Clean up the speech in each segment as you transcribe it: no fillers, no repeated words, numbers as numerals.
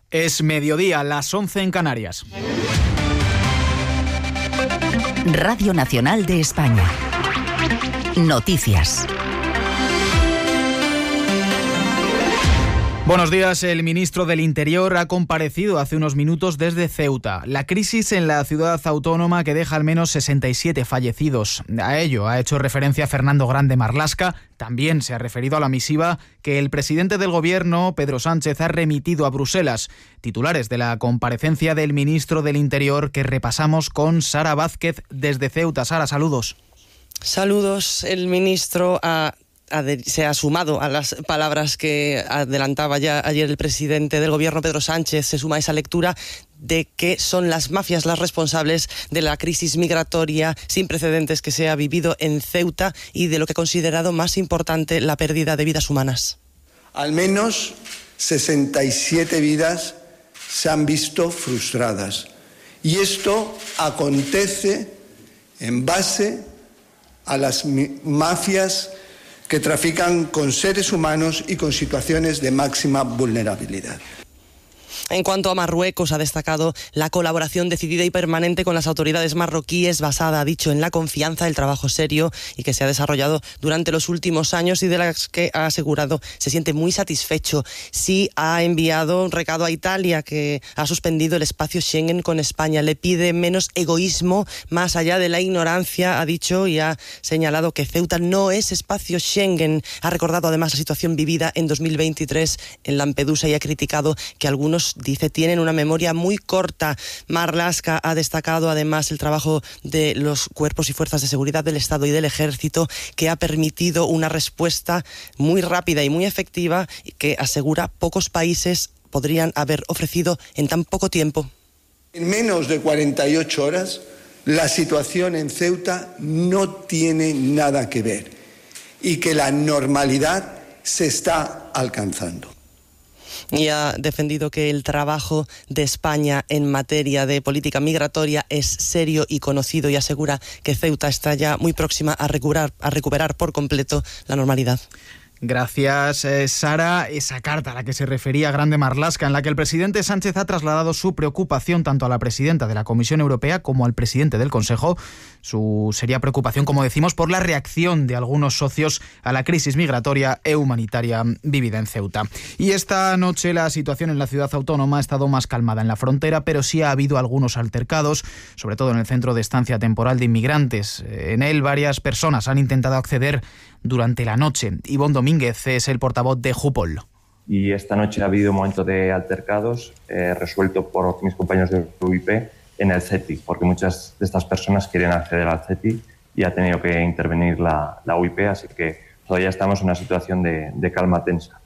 Es mediodía, las 11 en Canarias. Radio Nacional de España. Noticias. Buenos días. El ministro del Interior ha comparecido hace unos minutos desde Ceuta. La crisis en la ciudad autónoma que deja al menos 67 fallecidos. A ello ha hecho referencia Fernando Grande Marlaska. También se ha referido a la misiva que el presidente del Gobierno, Pedro Sánchez, ha remitido a Bruselas. Titulares de la comparecencia del ministro del Interior que repasamos con Sara Vázquez desde Ceuta. Sara, saludos. Saludos. El ministro se ha sumado a las palabras que adelantaba ya ayer el presidente del Gobierno, Pedro Sánchez. Se suma a esa lectura de que son las mafias las responsables de la crisis migratoria sin precedentes que se ha vivido en Ceuta y de lo que ha considerado más importante, la pérdida de vidas humanas. Al menos 67 vidas se han visto frustradas. Y esto acontece en base a las mafias que trafican con seres humanos y con situaciones de máxima vulnerabilidad. En cuanto a Marruecos, ha destacado la colaboración decidida y permanente con las autoridades marroquíes, basada, ha dicho, en la confianza, el trabajo serio y que se ha desarrollado durante los últimos años y de las que ha asegurado se siente muy satisfecho. Sí ha enviado un recado a Italia, que ha suspendido el espacio Schengen con España. Le pide menos egoísmo, más allá de la ignorancia, ha dicho, y ha señalado que Ceuta no es espacio Schengen. Ha recordado además la situación vivida en 2023 en Lampedusa y ha criticado que algunos, dice, tienen una memoria muy corta. Marlaska ha destacado además el trabajo de los cuerpos y fuerzas de seguridad del Estado y del Ejército, que ha permitido una respuesta muy rápida y muy efectiva que, asegura, pocos países podrían haber ofrecido en tan poco tiempo. En menos de 48 horas, la situación en Ceuta no tiene nada que ver y que la normalidad se está alcanzando. Y ha defendido que el trabajo de España en materia de política migratoria es serio y conocido y asegura que Ceuta está ya muy próxima a recuperar por completo la normalidad. Gracias, Sara. Esa carta a la que se refería Grande Marlaska, en la que el presidente Sánchez ha trasladado su preocupación tanto a la presidenta de la Comisión Europea como al presidente del Consejo. Su seria preocupación, como decimos, por la reacción de algunos socios a la crisis migratoria e humanitaria vivida en Ceuta. Y esta noche la situación en la ciudad autónoma ha estado más calmada en la frontera, pero sí ha habido algunos altercados, sobre todo en el centro de estancia temporal de inmigrantes. En él varias personas han intentado acceder durante la noche. Ivonne Domínguez es el portavoz de Jupol. Y esta noche ha habido un momento de altercados resuelto por mis compañeros de UIP en el CETI, porque muchas de estas personas quieren acceder al CETI y ha tenido que intervenir la UIP, así que todavía estamos en una situación de calma tensa.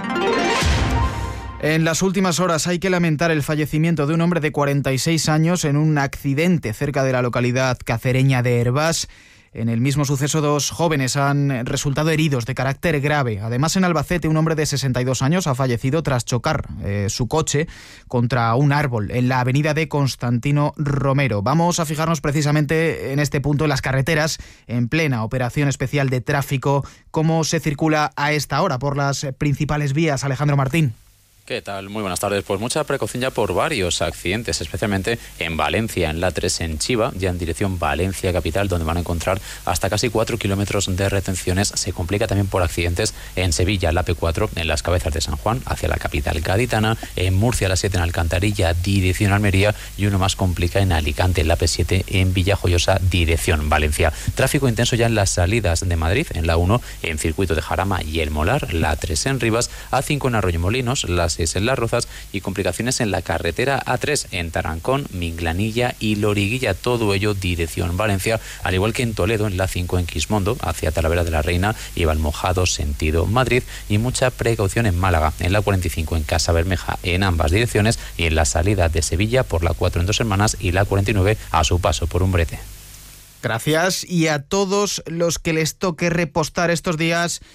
En las últimas horas hay que lamentar el fallecimiento de un hombre de 46 años en un accidente cerca de la localidad cacereña de Hervás. En el mismo suceso, 2 jóvenes han resultado heridos de carácter grave. Además, en Albacete, un hombre de 62 años ha fallecido tras chocar su coche contra un árbol en la avenida de Constantino Romero. Vamos a fijarnos precisamente en este punto, en las carreteras, en plena operación especial de tráfico. ¿Cómo se circula a esta hora por las principales vías, Alejandro Martín? ¿Qué tal? Muy buenas tardes. Pues mucha precaución ya por varios accidentes, especialmente en Valencia, en la 3 en Chiva, ya en dirección Valencia capital, donde van a encontrar hasta casi 4 kilómetros de retenciones. Se complica también por accidentes en Sevilla, la P4, en las Cabezas de San Juan, hacia la capital gaditana, en Murcia, la 7 en Alcantarilla, dirección Almería, y uno más complica en Alicante, la P7 en Villajoyosa, dirección Valencia. Tráfico intenso ya en las salidas de Madrid, en la 1 en Circuito de Jarama y El Molar, la 3 en Rivas, A5 en Arroyomolinos, la 6 en Las Rozas y complicaciones en la carretera A3 en Tarancón, Minglanilla y Loriguilla, todo ello dirección Valencia, al igual que en Toledo, en la 5 en Quismondo, hacia Talavera de la Reina y Valmojado, sentido Madrid, y mucha precaución en Málaga, en la 45 en Casa Bermeja, en ambas direcciones, y en la salida de Sevilla por la 4 en Dos Hermanas y la 49 a su paso por Umbrete. Gracias. Y a todos los que les toque repostar estos días,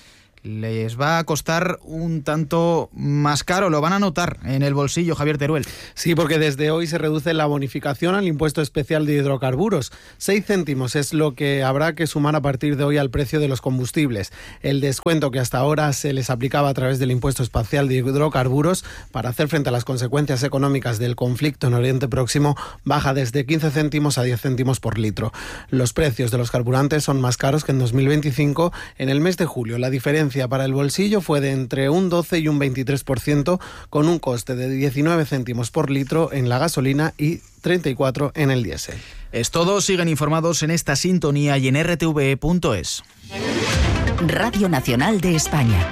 les va a costar un tanto más caro, lo van a notar en el bolsillo, Javier Teruel. Sí, porque desde hoy se reduce la bonificación al impuesto especial de hidrocarburos. 6 céntimos es lo que habrá que sumar a partir de hoy al precio de los combustibles. El descuento que hasta ahora se les aplicaba a través del impuesto especial de hidrocarburos para hacer frente a las consecuencias económicas del conflicto en Oriente Próximo baja desde 15 céntimos a 10 céntimos por litro. Los precios de los carburantes son más caros que en 2025. En el mes de julio la diferencia para el bolsillo fue de entre un 12 y un 23%, con un coste de 19 céntimos por litro en la gasolina y 34 en el diésel. Es todo, siguen informados en esta sintonía y en rtve.es. Radio Nacional de España.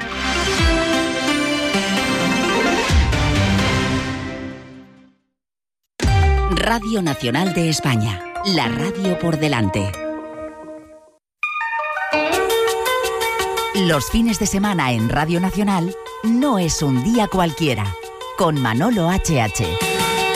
Radio Nacional de España, la radio por delante. Los fines de semana en Radio Nacional no es un día cualquiera, con Manolo HH.